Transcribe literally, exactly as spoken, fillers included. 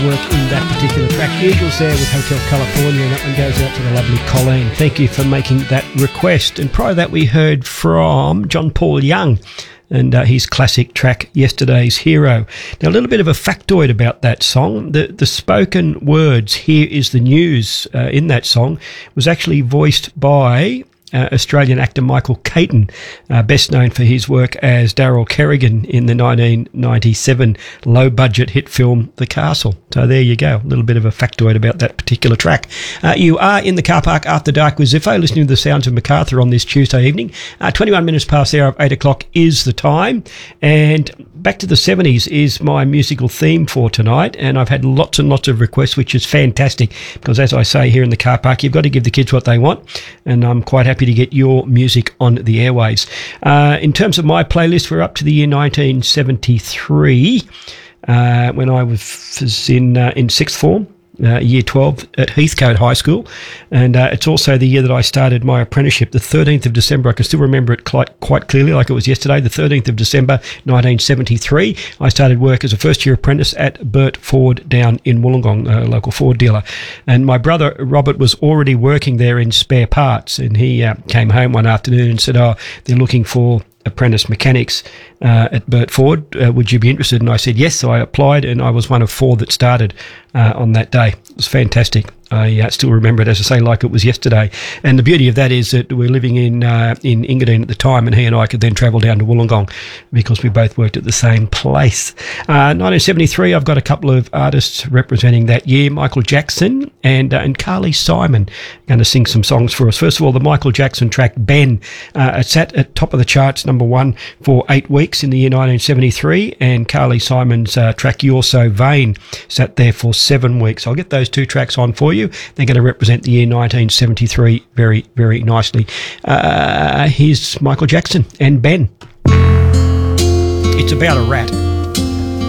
work in that particular track. Eagles there with Hotel California, and that one goes out to the lovely Colleen. Thank you for making that request. And prior to that, we heard from John Paul Young and uh, his classic track, Yesterday's Hero. Now, a little bit of a factoid about that song. The, the spoken words, Here Is the News, uh, in that song was actually voiced by Uh, Australian actor Michael Caton, uh, best known for his work as Daryl Kerrigan in the nineteen ninety-seven low-budget hit film The Castle. So there you go, a little bit of a factoid about that particular track. Uh, you are in the car park after dark with Ziffo, listening to the sounds of Macarthur on this Tuesday evening. Uh, twenty-one minutes past the hour of eight o'clock is the time, and back to the seventies is my musical theme for tonight, and I've had lots and lots of requests, which is fantastic, because as I say here in the car park, you've got to give the kids what they want, and I'm quite happy to get your music on the airwaves. Uh, in terms of my playlist, we're up to the year nineteen seventy-three, uh, when I was in uh, in sixth form. Uh, year twelve at Heathcote High School, and uh, it's also the year that I started my apprenticeship, the thirteenth of December. I can still remember it quite, quite clearly, like it was yesterday. The thirteenth of December nineteen seventy-three, I started work as a first year apprentice at Burt Ford down in Wollongong, a local Ford dealer, and my brother Robert was already working there in spare parts, and he uh, came home one afternoon and said, oh, they're looking for apprentice mechanics uh, at Burt Ford. Uh, would you be interested? And I said yes, so I applied, and I was one of four that started uh, on that day. It was fantastic. I uh, still remember it, as I say, like it was yesterday. And the beauty of that is that we're living in uh, in Engadine at the time, and he and I could then travel down to Wollongong because we both worked at the same place. Uh, nineteen seventy-three, I've got a couple of artists representing that year, Michael Jackson and uh, and Carly Simon, going to sing some songs for us. First of all, the Michael Jackson track, Ben. Uh, it sat at top of the charts, number one, for eight weeks in the year nineteen seventy-three, and Carly Simon's uh, track, You're So Vain, sat there for seven weeks. I'll get those two tracks on for you. They're going to represent the year nineteen seventy-three very, very nicely. Uh, here's Michael Jackson and Ben. It's about a rat.